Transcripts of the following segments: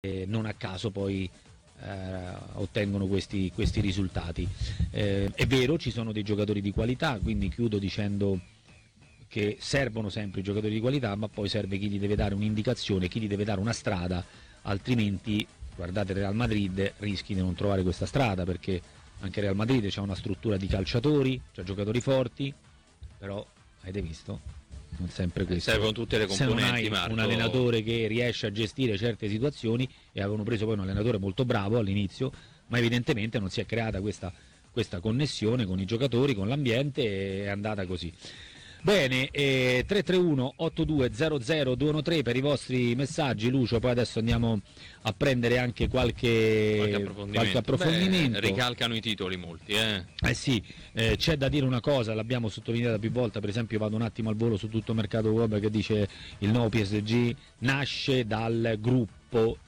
non a caso poi ottengono questi risultati. È vero, ci sono dei giocatori di qualità, quindi chiudo dicendo che servono sempre i giocatori di qualità, ma poi serve chi gli deve dare un'indicazione, chi gli deve dare una strada, altrimenti guardate Real Madrid, rischi di non trovare questa strada, perché anche Real Madrid c'ha una struttura di calciatori, c'ha giocatori forti, però avete visto? Non sempre questo. Servono tutte le componenti, se non hai Marco, un allenatore che riesce a gestire certe situazioni, e avevano preso poi un allenatore molto bravo all'inizio, ma evidentemente non si è creata questa connessione con i giocatori, con l'ambiente, e è andata così. Bene, 331 8200 213 per i vostri messaggi, Lucio, poi adesso andiamo a prendere anche qualche approfondimento. Beh, ricalcano i titoli molti, sì, c'è da dire una cosa, l'abbiamo sottolineata più volte, per esempio vado un attimo al volo su Tutto Mercato Web, che dice il nuovo PSG nasce dal gruppo,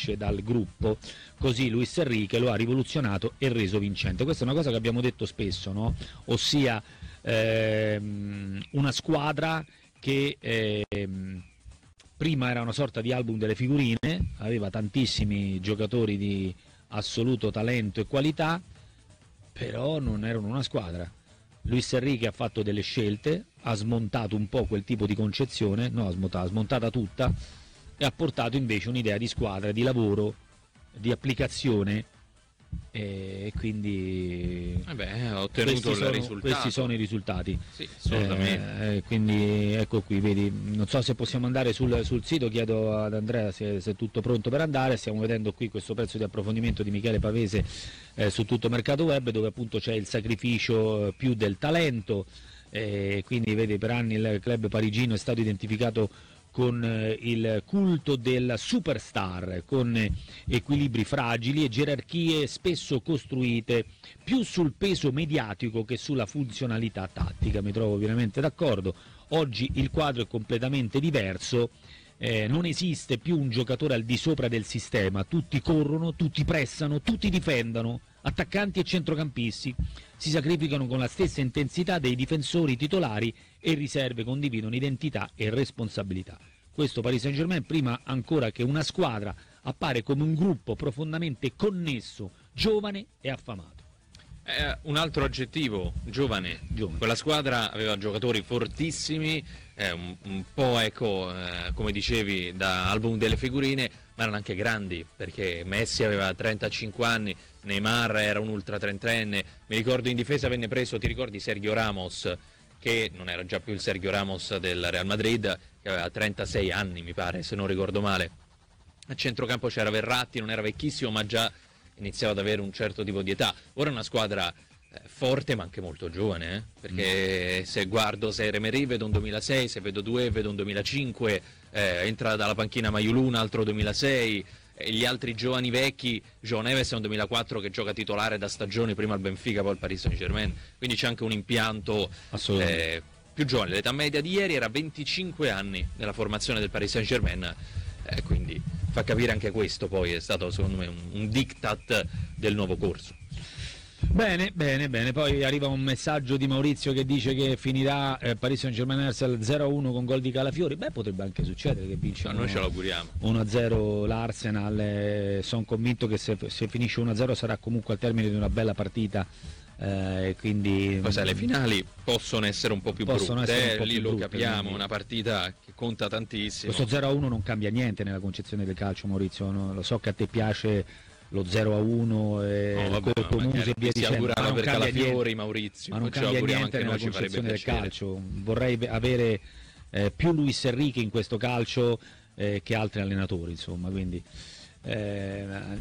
così Luis Enrique lo ha rivoluzionato e reso vincente. Questa è una cosa che abbiamo detto spesso, no? Ossia una squadra che prima era una sorta di album delle figurine, aveva tantissimi giocatori di assoluto talento e qualità, però non erano una squadra. Luis Enrique ha fatto delle scelte, ha smontato un po' quel tipo di concezione, ha smontata tutta, e ha portato invece un'idea di squadra, di lavoro, di applicazione, e quindi ha ottenuto il risultato. Questi sono i risultati. Sì, assolutamente. Quindi ecco qui, vedi, non so se possiamo andare sul sito, chiedo ad Andrea se è tutto pronto per andare. Stiamo vedendo qui questo pezzo di approfondimento di Michele Pavese su Tutto Mercato Web, dove appunto c'è il sacrificio più del talento, quindi vedi, per anni il club parigino è stato identificato con il culto del superstar, con equilibri fragili e gerarchie spesso costruite più sul peso mediatico che sulla funzionalità tattica. Mi trovo pienamente d'accordo. Oggi il quadro è completamente diverso, non esiste più un giocatore al di sopra del sistema, tutti corrono, tutti pressano, tutti difendono, attaccanti e centrocampisti si sacrificano con la stessa intensità dei difensori titolari e riserve condividono identità e responsabilità. Questo Paris Saint-Germain, prima ancora che una squadra, appare come un gruppo profondamente connesso, giovane e affamato. Un altro aggettivo, giovane. Quella squadra aveva giocatori fortissimi, un po' come dicevi, da album delle figurine, ma erano anche grandi, perché Messi aveva 35 anni, Neymar era un ultra trentenne. Mi ricordo in difesa venne preso, ti ricordi, Sergio Ramos, che non era già più il Sergio Ramos del Real Madrid, che aveva 36 anni mi pare, se non ricordo male. A centrocampo c'era Verratti, non era vecchissimo, ma già iniziava ad avere un certo tipo di età. Ora è una squadra forte ma anche molto giovane, perché se guardo Emery vedo un 2006, se vedo Doué vedo un 2005, entra dalla panchina Mayulu, un altro 2006, e gli altri giovani vecchi, João Neves è un 2004 che gioca titolare da stagioni, prima al Benfica poi al Paris Saint-Germain, quindi c'è anche un impianto più giovane. L'età media di ieri era 25 anni nella formazione del Paris Saint-Germain, quindi fa capire anche questo, poi è stato secondo me un diktat del nuovo corso. Bene, poi arriva un messaggio di Maurizio che dice che finirà Paris Saint-Germain Arsenal 0-1 con gol di Calafiori. Potrebbe anche succedere che vince noi ce l'auguriamo 1-0 l'Arsenal, sono convinto che se finisce 1-0 sarà comunque al termine di una bella partita, quindi poi sai, le finali possono essere un po' più brutte, lì lo capiamo, quindi una partita che conta tantissimo. Questo 0-1 non cambia niente nella concezione del calcio, Maurizio, no? Lo so che a te piace lo 0-1 e il Corto Muse e via dicendo, ma non cambia niente, Maurizio, ma non cambia niente nella concezione del calcio. Vorrei avere più Luis Enrique in questo calcio che altri allenatori, insomma, quindi